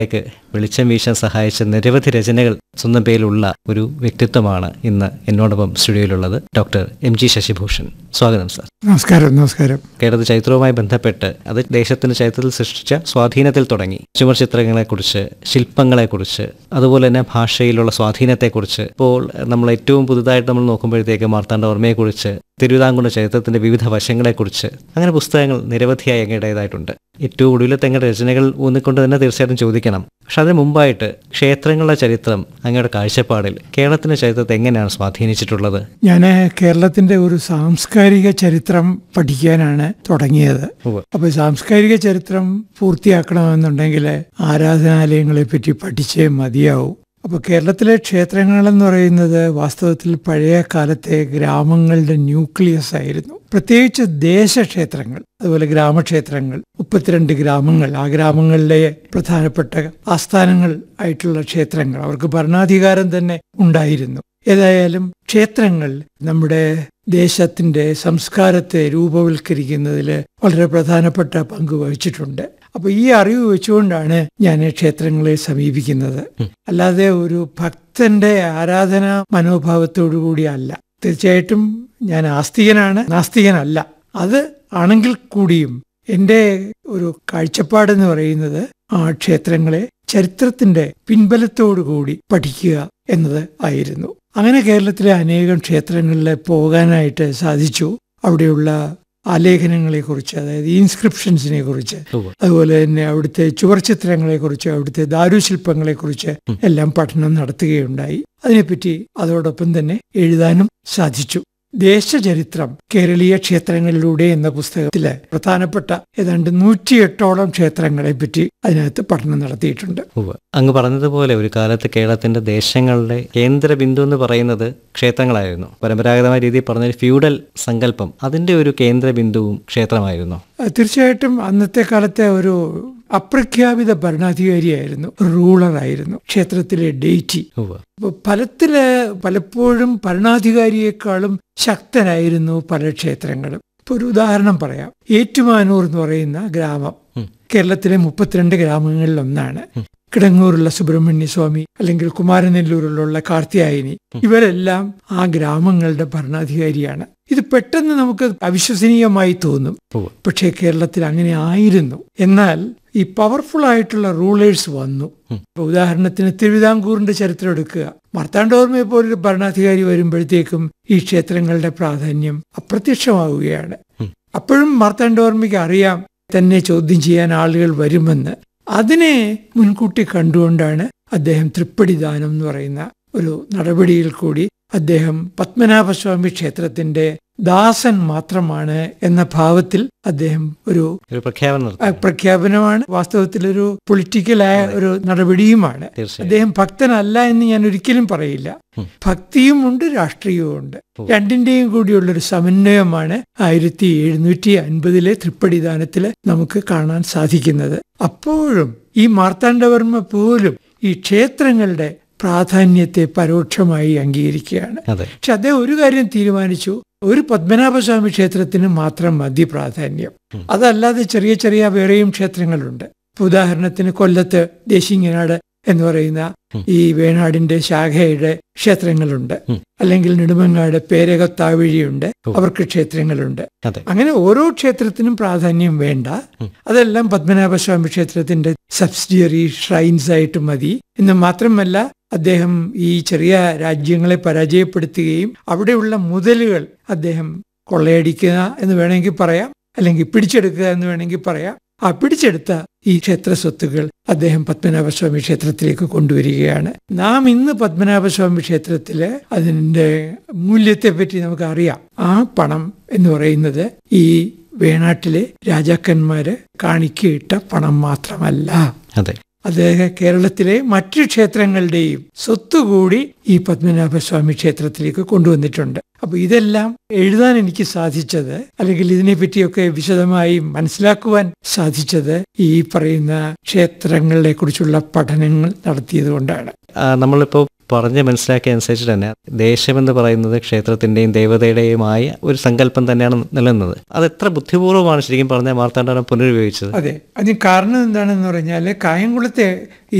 ക്ക് വെളിച്ചം വീശാൻ സഹായിച്ച നിരവധി രചനകൾ സ്വന്തം പേരിലുള്ള ഒരു വ്യക്തിത്വമാണ് ഇന്ന് എന്നോടൊപ്പം സ്റ്റുഡിയോയിലുള്ളത്. Doctor MG. ശശിഭൂഷൺ. സ്വാഗതം സർ. നമസ്കാരം. കേരള ചരിത്രവുമായി ബന്ധപ്പെട്ട് അത് ദേശത്തിന് ചരിത്രത്തിൽ സൃഷ്ടിച്ച സ്വാധീനത്തിൽ തുടങ്ങി ചുമർ ചിത്രങ്ങളെക്കുറിച്ച്, ശില്പങ്ങളെക്കുറിച്ച്, അതുപോലെ തന്നെ ഭാഷയിലുള്ള സ്വാധീനത്തെക്കുറിച്ച്, ഇപ്പോൾ നമ്മൾ ഏറ്റവും പുതുതായിട്ട് നമ്മൾ നോക്കുമ്പോഴത്തേക്ക് മാർത്താണ്ഡവർമ്മയെക്കുറിച്ച്, തിരുവിതാംകൂർ ചരിത്രത്തിന്റെ വിവിധ വശങ്ങളെക്കുറിച്ച് അങ്ങനെ പുസ്തകങ്ങൾ നിരവധിയായി അങ്ങയുടേതായിട്ടുണ്ട്. ഏറ്റവും ഒടുവിലത്തെ അങ്ങയുടെ രചനകൾ ഊന്നിക്കൊണ്ട് തന്നെ തീർച്ചയായിട്ടും ചോദിക്കണം. പക്ഷെ അതിന് മുമ്പായിട്ട് ക്ഷേത്രങ്ങളുടെ ചരിത്രം അങ്ങയുടെ കാഴ്ചപ്പാടിൽ കേരളത്തിന്റെ ചരിത്രത്തെ എങ്ങനെയാണ് സ്വാധീനിച്ചിട്ടുള്ളത്? ഞാൻ കേരളത്തിന്റെ ഒരു സാംസ്കാരിക ചരിത്രം പഠിക്കാനാണ് തുടങ്ങിയത്. അപ്പോൾ സാംസ്കാരിക ചരിത്രം പൂർത്തിയാക്കണമെന്നുണ്ടെങ്കിൽ ആരാധനാലയങ്ങളെ പറ്റി പഠിച്ചേ മതിയാവും. അപ്പോൾ കേരളത്തിലെ ക്ഷേത്രങ്ങളെന്ന് പറയുന്നത് വാസ്തവത്തിൽ പഴയ കാലത്തെ ഗ്രാമങ്ങളുടെ ന്യൂക്ലിയസ് ആയിരുന്നു. പ്രത്യേകിച്ച് ദേശക്ഷേത്രങ്ങൾ, അതുപോലെ ഗ്രാമക്ഷേത്രങ്ങൾ, 32 ഗ്രാമങ്ങൾ, ആ ഗ്രാമങ്ങളിലെ പ്രധാനപ്പെട്ട ആസ്ഥാനങ്ങൾ ആയിട്ടുള്ള ക്ഷേത്രങ്ങൾ, അവർക്ക് ഭരണാധികാരം തന്നെ ഉണ്ടായിരുന്നു. ഏതായാലും ക്ഷേത്രങ്ങൾ നമ്മുടെ ദേശത്തിന്റെ സംസ്കാരത്തെ രൂപവൽക്കരിക്കുന്നതിൽ വളരെ പ്രധാനപ്പെട്ട പങ്ക് വഹിച്ചിട്ടുണ്ട്. അപ്പൊ ഈ അറിവ് വെച്ചുകൊണ്ടാണ് ഞാൻ ക്ഷേത്രങ്ങളെ സമീപിക്കുന്നത്. അല്ലാതെ ഒരു ഭക്തന്റെ ആരാധനാ മനോഭാവത്തോടു കൂടി അല്ല. തീർച്ചയായിട്ടും ഞാൻ ആസ്തികനാണ്, നാസ്തികനല്ല. അത് ആണെങ്കിൽ കൂടിയും എൻ്റെ ഒരു കാഴ്ചപ്പാടെന്ന് പറയുന്നത് ആ ക്ഷേത്രങ്ങളെ ചരിത്രത്തിന്റെ പിൻബലത്തോടു കൂടി പഠിക്കുക എന്നത് ആയിരുന്നു. അങ്ങനെ കേരളത്തിലെ അനേകം ക്ഷേത്രങ്ങളിൽ പോകാനായിട്ട് സാധിച്ചു. അവിടെയുള്ള ആലേഖനങ്ങളെക്കുറിച്ച്, അതായത് ഇൻസ്ക്രിപ്ഷൻസിനെ കുറിച്ച്, അതുപോലെ തന്നെ അവിടുത്തെ ചുവർച്ചിത്രങ്ങളെക്കുറിച്ച്, അവിടുത്തെ ദാരുശില്പങ്ങളെക്കുറിച്ച് എല്ലാം പഠനം നടത്തുകയുണ്ടായി. അതിനെപ്പറ്റി അതോടൊപ്പം തന്നെ എഴുതാനും സാധിച്ചു. ദേശചരിത്രം കേരളീയ ക്ഷേത്രങ്ങളിലൂടെ എന്ന പുസ്തകത്തില് പ്രധാനപ്പെട്ട ഏതാണ്ട് 108ഓളം ക്ഷേത്രങ്ങളെ പറ്റി അതിനകത്ത് പഠനം നടത്തിയിട്ടുണ്ട്. അങ്ങ് പറഞ്ഞതുപോലെ ഒരു കാലത്ത് കേരളത്തിന്റെ ദേശങ്ങളുടെ കേന്ദ്ര ബിന്ദു എന്ന് പറയുന്നത് ക്ഷേത്രങ്ങളായിരുന്നു. പരമ്പരാഗതമായ രീതിയിൽ പറഞ്ഞ ഫ്യൂഡൽ സങ്കല്പം, അതിന്റെ ഒരു കേന്ദ്ര ബിന്ദുവും ക്ഷേത്രമായിരുന്നു. തീർച്ചയായിട്ടും അന്നത്തെ കാലത്തെ ഒരു അപ്രഖ്യാപിത ഭരണാധികാരിയായിരുന്നു, റൂളറായിരുന്നു ക്ഷേത്രത്തിലെ ഡെയ്റ്റി. ഫലത്തില് പലപ്പോഴും ഭരണാധികാരിയെക്കാളും ശക്തനായിരുന്നു പല ക്ഷേത്രങ്ങളും. ഇപ്പൊ ഒരു ഉദാഹരണം പറയാം. ഏറ്റുമാനൂർ എന്ന് പറയുന്ന ഗ്രാമം കേരളത്തിലെ 32 ഗ്രാമങ്ങളിൽ ഒന്നാണ്. കിടങ്ങൂരുള്ള സുബ്രഹ്മണ്യ സ്വാമി, അല്ലെങ്കിൽ കുമാരനെല്ലൂരിലുള്ള കാർത്യായനി, ഇവരെല്ലാം ആ ഗ്രാമങ്ങളുടെ ഭരണാധികാരിയാണ്. ഇത് പെട്ടെന്ന് നമുക്ക് അവിശ്വസനീയമായി തോന്നും, പക്ഷേ കേരളത്തിൽ അങ്ങനെ ആയിരുന്നു. എന്നാൽ ഈ പവർഫുൾ ആയിട്ടുള്ള റൂളേഴ്സ് വന്നു. ഉദാഹരണത്തിന് തിരുവിതാംകൂറിന്റെ ചരിത്രം എടുക്കുക. മാർത്താണ്ഡവർമ്മയെ പോലൊരു ഭരണാധികാരി വരുമ്പോഴത്തേക്കും ഈ ക്ഷേത്രങ്ങളുടെ പ്രാധാന്യം അപ്രത്യക്ഷമാവുകയാണ്. അപ്പോഴും മാർത്താണ്ഡവർമ്മയ്ക്ക് അറിയാം തന്നെ ചോദ്യം ചെയ്യാൻ ആളുകൾ വരുമെന്ന്. അതിനെ മുൻകൂട്ടി കണ്ടുകൊണ്ടാണ് അദ്ദേഹം തൃപ്പടിദാനം എന്ന് പറയുന്ന ഒരു നടപടിയിൽ കൂടി അദ്ദേഹം പത്മനാഭസ്വാമി ക്ഷേത്രത്തിന്റെ ദാസൻ മാത്രമാണ് എന്ന ഭാവത്തിൽ അദ്ദേഹം ഒരു പ്രഖ്യാപനമാണ്. വാസ്തവത്തിലൊരു പൊളിറ്റിക്കലായ ഒരു നടപടിയുമാണ്. അദ്ദേഹം ഭക്തനല്ല എന്ന് ഞാൻ ഒരിക്കലും പറയില്ല. ഭക്തിയും ഉണ്ട്, രാഷ്ട്രീയവും ഉണ്ട്. രണ്ടിന്റെയും കൂടിയുള്ളൊരു സമന്വയമാണ് 1750 തൃപ്പടിദാനത്തില് നമുക്ക് കാണാൻ സാധിക്കുന്നത്. അപ്പോഴും ഈ മാർത്താണ്ഡവർമ്മ പോലും ഈ ക്ഷേത്രങ്ങളുടെ പ്രാധാന്യത്തെ പരോക്ഷമായി അംഗീകരിക്കുകയാണ്. പക്ഷെ അദ്ദേഹം ഒരു കാര്യം തീരുമാനിച്ചു, ഒരു പത്മനാഭസ്വാമി ക്ഷേത്രത്തിന് മാത്രം മതി പ്രാധാന്യം. അതല്ലാതെ ചെറിയ ചെറിയ വേറെയും ക്ഷേത്രങ്ങളുണ്ട്. ഉദാഹരണത്തിന് കൊല്ലത്ത് ദേശിങ്ങനാട് എന്ന് പറയുന്ന ഈ വേണാടിന്റെ ശാഖയുടെ ക്ഷേത്രങ്ങളുണ്ട്. അല്ലെങ്കിൽ നെടുമങ്ങാട് പേരകത്താവഴിയുണ്ട്, അവർക്ക് ക്ഷേത്രങ്ങളുണ്ട്. അങ്ങനെ ഓരോ ക്ഷേത്രത്തിനും പ്രാധാന്യം വേണ്ട. അതെല്ലാം പത്മനാഭസ്വാമി ക്ഷേത്രത്തിന്റെ സബ്സിഡിയറി ഷ്രൈൻസ് ആയിട്ട് മതി എന്ന് മാത്രമല്ല, അദ്ദേഹം ഈ ചെറിയ രാജ്യങ്ങളെ പരാജയപ്പെടുത്തുകയും അവിടെയുള്ള മുതലുകൾ അദ്ദേഹം കൊള്ളയടിക്കുക എന്ന് വേണമെങ്കിൽ പറയാം, അല്ലെങ്കിൽ പിടിച്ചെടുക്കുക എന്ന് വേണമെങ്കിൽ പറയാം. ആ പിടിച്ചെടുത്ത ഈ ക്ഷേത്ര സ്വത്തുകൾ അദ്ദേഹം പത്മനാഭസ്വാമി ക്ഷേത്രത്തിലേക്ക് കൊണ്ടുവരികയാണ്. നാം ഇന്ന് പത്മനാഭസ്വാമി ക്ഷേത്രത്തില് അതിന്റെ മൂല്യത്തെ പറ്റി നമുക്ക് അറിയാം. ആ പണം എന്ന് പറയുന്നത് ഈ വേണാട്ടിലെ രാജാക്കന്മാര് കാണിക്കയിട്ട പണം മാത്രമല്ല. അത് കേരളത്തിലെ മറ്റു ക്ഷേത്രങ്ങളുടെയും സ്വത്തുകൂടി ഈ പത്മനാഭസ്വാമി ക്ഷേത്രത്തിലേക്ക് കൊണ്ടുവന്നിട്ടുണ്ട്. അപ്പൊ ഇതെല്ലാം എഴുതാൻ എനിക്ക് സാധിച്ചത്, അല്ലെങ്കിൽ ഇതിനെപ്പറ്റിയൊക്കെ വിശദമായി മനസ്സിലാക്കുവാൻ സാധിച്ചത് ഈ പറയുന്ന ക്ഷേത്രങ്ങളെ കുറിച്ചുള്ള പഠനങ്ങൾ നടത്തിയത് കൊണ്ടാണ്. നമ്മളിപ്പോ പറഞ്ഞ് മനസ്സിലാക്കിയ അനുസരിച്ച് തന്നെ ദേശമെന്ന് പറയുന്നത് ക്ഷേത്രത്തിൻ്റെയും ദേവതയുടെയുമായ ഒരു സങ്കല്പം തന്നെയാണ് നിലനിന്നത്. അത് എത്ര ബുദ്ധിപൂർവ്വമാണ് ശരിക്കും പറഞ്ഞാൽ മാർത്താണ്ഡവർമ്മ പുനരുപയോഗിച്ചത്. അതെ, അതിന് കാരണം എന്താണെന്ന് പറഞ്ഞാൽ കായംകുളത്തെ